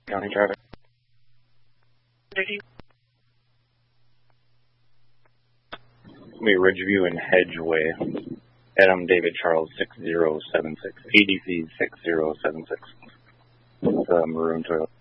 County traffic. Ridgeview and Hedgeway. Adam David Charles 6076. ADC 6076. Maroon Toyota.